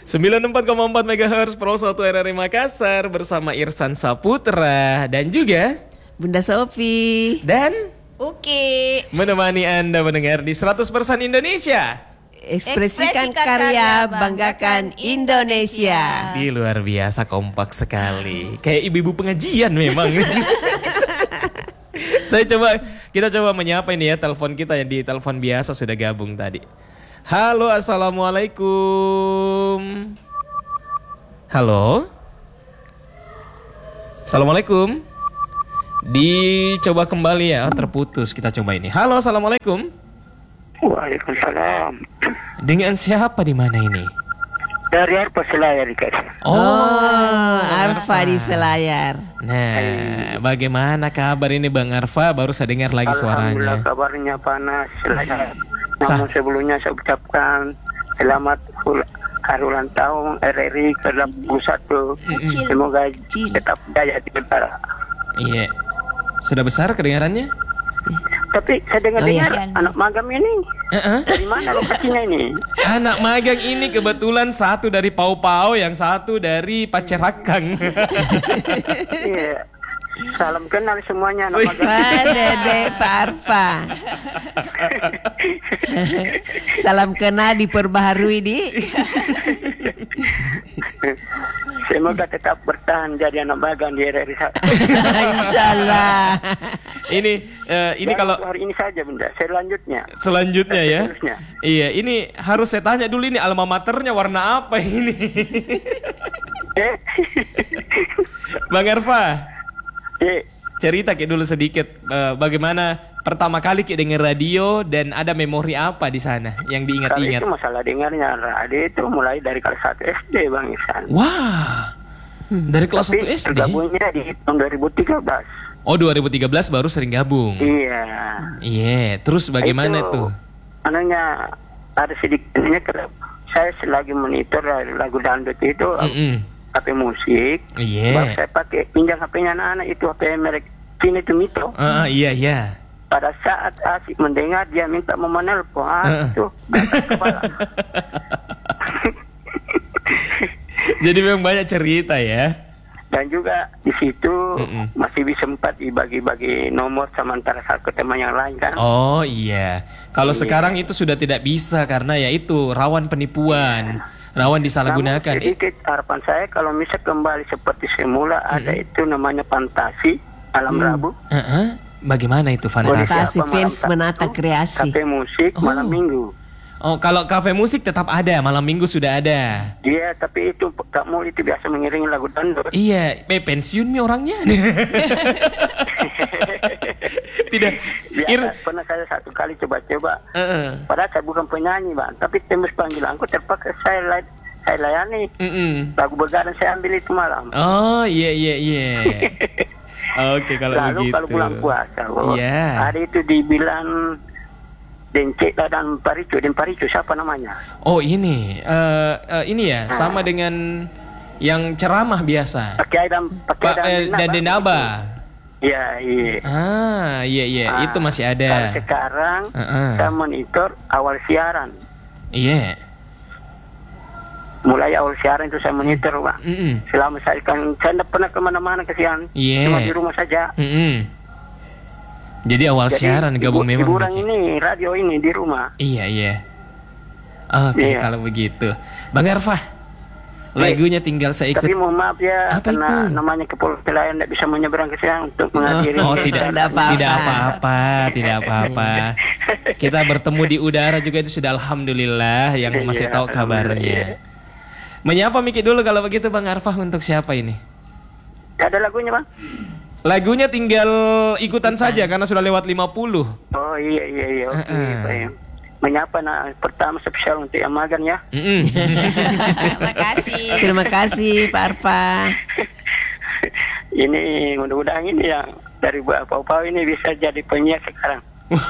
94,4 MHz Pro 1 RRI Makassar bersama Irsan Saputra dan juga Bunda Sofi dan Uki menemani Anda mendengar di 100% Indonesia. Ekspresikan karya, banggakan Indonesia. Di luar biasa kompak sekali. Kayak ibu-ibu pengajian memang. Kita coba menyapa ini ya, telepon kita yang di telepon biasa sudah gabung tadi. Halo, assalamualaikum. Halo. Assalamualaikum. Dicoba kembali ya, terputus. Kita coba ini. Halo, assalamualaikum. Waalaikumsalam. Dengan siapa di mana ini? Dari Arfa Selayar dikasih. Arfa di Selayar. Nah, bagaimana kabar ini Bang Arfa? Baru saya dengar lagi suaranya. Alhamdulillah kabarnya panas. Namun sebelumnya saya ucapkan selamat hari ulang tahun RRI ke-21. Semoga tetap jaya di negara. Iya. Sudah besar kedengarannya? Tapi saya dengar-dengar anak magang ini dari mana lokasinya ini? Anak magang ini kebetulan satu dari Pau-Pau, yang satu dari Pacerakang. Iya. Salam kenal semuanya anak magang. Dede Pak Arfa. Salam kenal diperbaharui di. Semoga tetap bertahan jadi anak magang di RRI. Insyaallah. Ini kalau hari ini saja Bunda, selanjutnya ya. Seterusnya. Iya, ini harus saya tanya dulu, ini alma maternya warna apa ini? Bang Arfa. Cerita kayak dulu sedikit bagaimana pertama kali kayak denger radio dan ada memori apa di sana yang diingat-ingat? Kalau itu masalah dengarnya radio itu mulai dari kelas 1 SD Bang Ihsan. Wah. Dari kelas 1 SD. Tergabungnya di tahun 2013. Oh, 2013 baru sering gabung. Iya. Iya, terus bagaimana itu, tuh? Anunya ada sedikitnya saya selagi monitor lagu dangdut itu HP musik. Iya. Baru saya pakai pinjam HP-nya anak-anak itu HP merek Kini Tumito. Iya. Pada saat asik mendengar dia minta menelpon itu kepala. Jadi memang banyak cerita ya. Dan juga di situ masih bisa sempat dibagi-bagi nomor sama antara satu teman yang lain kan. Oh iya. Kalau sekarang itu sudah tidak bisa karena ya itu rawan penipuan, rawan disalahgunakan. Namun sedikit harapan saya kalau bisa kembali seperti semula ada itu namanya fantasi malam Rabu. Bagaimana itu fantasi? Fantasi fans menata kreasi. Kafe musik malam Minggu. Oh, kalau kafe musik tetap ada, malam Minggu sudah ada. Iya, tapi itu Kak Mul itu biasa mengiringi lagu dangdut. Iya, pensiun nih orangnya. Tidak. Pernah saya satu kali coba-coba. Padahal saya bukan penyanyi, Bang, tapi tembus panggilanku terpaksa saya layani. Lagu begadang saya ambil itu malam. Oh, iya. Oke, kalau lalu begitu. Kalau bulan puasa, Iya. hari itu dibilang Dencik dan Paricu siapa namanya? Oh ini ya sama dengan yang ceramah biasa. Pakai dan Denaba. Iya. Iya, itu masih ada. Kalau sekarang saya monitor awal siaran. Iya. Mulai awal siaran itu saya monitor, Pak. Selama saya tidak pernah kemana-mana kesian. Cuma di rumah saja. Jadi awal siaran gabung memang. Hiburan ini, radio ini di rumah. Iya. Oke, kalau begitu. Bang Arfa, lagunya tinggal saya ikut. Tapi mohon maaf ya, apa karena itu? namanya kepolisian tidak bisa menyeberang ke sana untuk menghadiri. Tidak apa-apa. Kita bertemu di udara juga itu sudah alhamdulillah yang masih tahu kabarnya. Menyapa Miki dulu kalau begitu Bang Arfa, untuk siapa ini? Ada lagunya, Bang? Lagunya tinggal ikutan saja karena sudah lewat 50. Oh iya. Oke. Menyapa pertama spesial untuk yang magang ya. Terima kasih Pak Arfa. Ini mudah-mudahan ini yang dari Pau-Pau ini bisa jadi penyiar sekarang.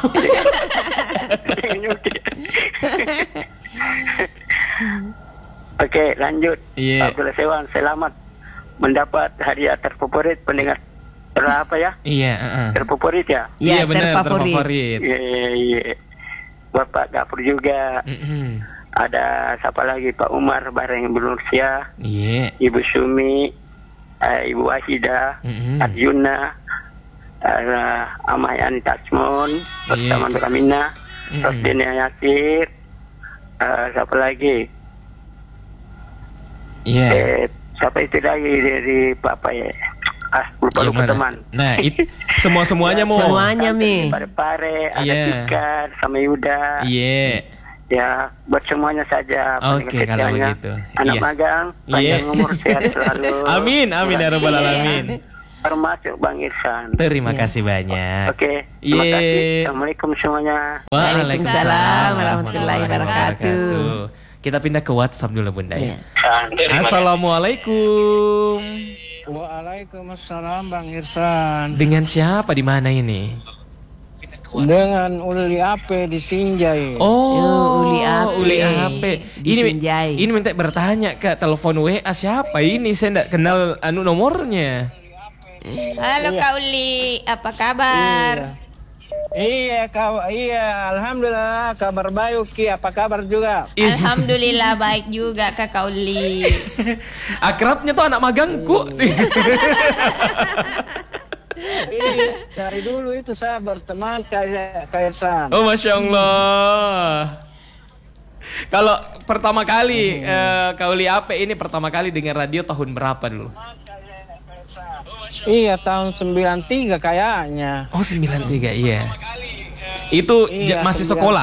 Oke, lanjut. Abdullah Sewan, selamat mendapat hadiah terfavorit pendengar apa ya? Iya. Terfavorit ya? Iya benar, terfavorit. Iya. Bapak Gafur juga. ada siapa lagi, Pak Umar bareng Ibu Nursia, Ibu Sumi, Ibu Wahida, Arjuna, Amayan Tasmon, bersama Kamina, terus Denia Yasir, siapa lagi? Siapa itu lagi dari Bapak ya? Lupa teman. Nah, semuanya mau. Semuanya Mi. Pare-pare, ada Tika sama Yuda. Ya, buat semuanya saja. Oke, kalau begitu. Anak magang, panjang umur, sehat selalu. Amin, ya rabbal alamin. Termasuk Bang Irsan. Terima kasih banyak. Oke, terima kasih. Assalamualaikum semuanya. Waalaikumsalam warahmatullahi wabarakatuh. Kita pindah ke WhatsApp dulu Bunda ya. Assalamualaikum. Waalaikumsalam Bang Irsan. Dengan siapa di mana ini? Dengan Uli Ape di Sinjai. Uli Ape. Ini minta bertanya ke telepon WA siapa ini? Saya tidak kenal nomornya. Halo Kak Uli, apa kabar? Iya, alhamdulillah kabar baik Ki, apa kabar juga? Alhamdulillah baik juga Kak Uli. Akrabnya tuh anak magangku. Dari dulu itu saya berteman kayak San. Oh Masya Allah. Kalau pertama kali Kak Uli Ape ini pertama kali dengar radio tahun berapa dulu? Iya tahun 93 kayaknya. Oh 93 iya. Itu masih sekolah?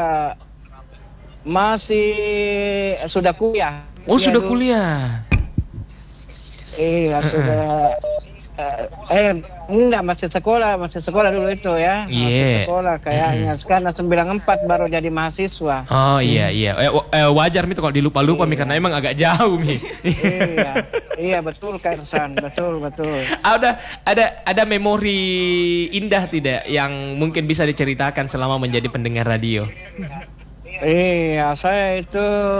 Masih sudah kuliah. Oh sudah kuliah. Iya sudah. Enggak masih sekolah dulu itu ya. Masih sekolah kayaknya. Sekarang 94 baru jadi mahasiswa. Oh iya. Wajar Mi tuh kalau dilupa-lupa Mi karena emang agak jauh Mi. Iya betul Kak Irsan, betul. Ada memori indah tidak yang mungkin bisa diceritakan selama menjadi pendengar radio? Iya, saya itu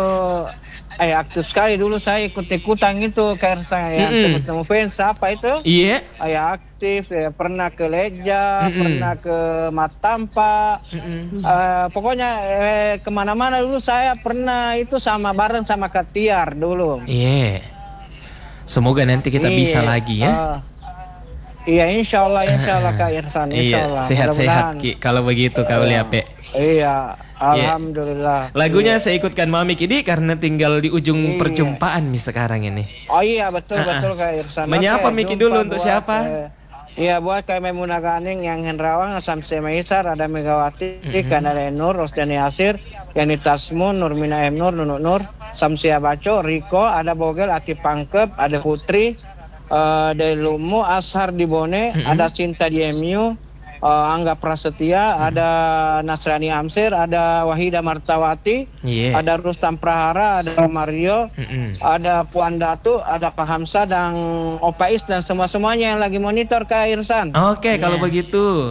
aktif sekali dulu, saya ikut-ikutan itu kayak saya ketemu fans apa itu? Iya. Saya aktif, pernah ke Leja, pernah ke Matampa, pokoknya kemana-mana dulu saya pernah itu bareng sama Katiar dulu. Iya. Semoga nanti kita bisa lagi ya. Iya, insya Allah Kak Irsan, insya Allah. Sehat-sehat Ki, kalau begitu Kak Uli Ape. Iya, alhamdulillah. Lagunya saya ikutkan Mami Kidi karena tinggal di ujung perjumpaan nih sekarang ini. Oh iya, betul Kak Irsan. Menyapa Miki dulu untuk siapa? Iya, buat kayak Memuna Ganing, yang Hendrawan, Samsi Maisar, ada Megawati, Kanada Nur, Rosdani Asir, Yani Tasmun, Nurmina M Nur, Nunuk Nur, Samsi Abaco, Riko, ada Bogel, Ati Pangkep, ada Putri, dari Lumu, Ashar di Bone, ada Cinta di MU, Angga Prasetya, ada Nasrani Amsir, ada Wahida Martawati, ada Rustam Prahara, ada Mario, ada Puan Datu, ada Pak Hamsa dan Opais dan semuanya yang lagi monitor Kak Irsan. Oke, kalau begitu.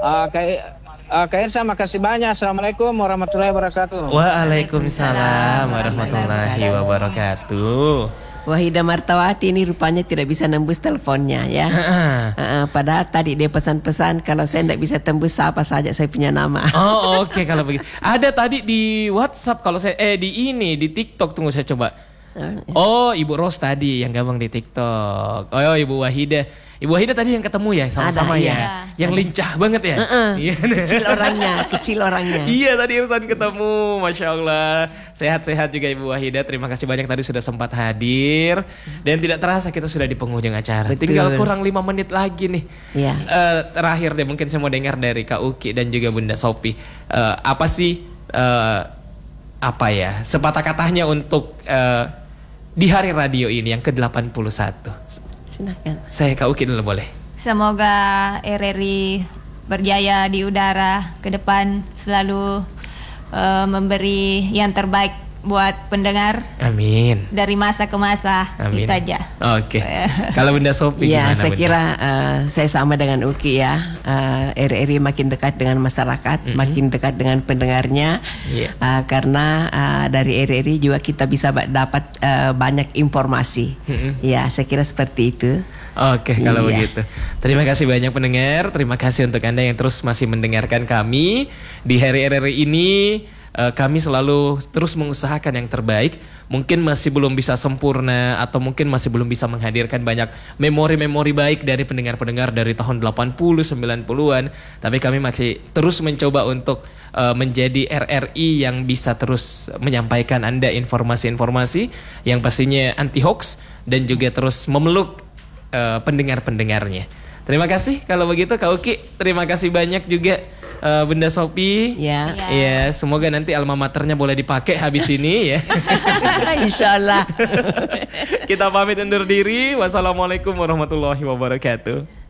Kak Irsan, makasih banyak. Assalamualaikum warahmatullahi wabarakatuh. Waalaikumsalam warahmatullahi wabarakatuh. Wahida Martawati ini rupanya tidak bisa nembus teleponnya ya. Padahal tadi dia pesan-pesan kalau saya tidak bisa tembus apa saja saya punya nama. Oh oke, kalau begitu. Ada tadi di WhatsApp kalau saya di TikTok, tunggu saya coba. Oh Ibu Ros tadi yang gabung di TikTok. Oh Ibu Wahida. Ibu Wahida tadi yang ketemu ya sama-sama ya. Yang lincah banget ya. Kecil orangnya. Iya tadi Irsan ketemu. Masya Allah. Sehat-sehat juga Ibu Wahida. Terima kasih banyak tadi sudah sempat hadir. Dan tidak terasa kita sudah di penghujung acara. Betul. Tinggal kurang 5 menit lagi nih. Iya. Terakhir deh mungkin saya mau dengar dari Kak Uki dan juga Bunda Sophie. Apa sih sepatah katanya untuk di hari radio ini yang ke-81? Silakan. Saya Kak Uki dulu boleh. Semoga RRI berjaya di udara ke depan, selalu memberi yang terbaik buat pendengar. Amin. Dari masa ke masa. Amin. Itu aja. Oke. Kalau Bunda Sophie ya, gimana? Saya kira saya sama dengan Uki ya. RRI makin dekat dengan masyarakat, makin dekat dengan pendengarnya. Karena dari RRI juga kita bisa dapat banyak informasi. Ya, saya kira seperti itu. Oke, kalau begitu. Terima kasih banyak pendengar. Terima kasih untuk Anda yang terus masih mendengarkan kami di hari RRI ini. kami selalu terus mengusahakan yang terbaik. Mungkin masih belum bisa sempurna atau mungkin masih belum bisa menghadirkan banyak memori-memori baik dari pendengar-pendengar dari tahun 80, 90-an. Tapi kami masih terus mencoba untuk menjadi RRI yang bisa terus menyampaikan Anda informasi-informasi yang pastinya anti hoax dan juga terus memeluk pendengar-pendengarnya. Terima kasih kalau begitu Kak Uki. Terima kasih banyak juga Bunda Sophie. Ya. Ya, semoga nanti alma maternya boleh dipakai habis ini ya. Insyaallah. Kita pamit undur diri. Wassalamualaikum warahmatullahi wabarakatuh.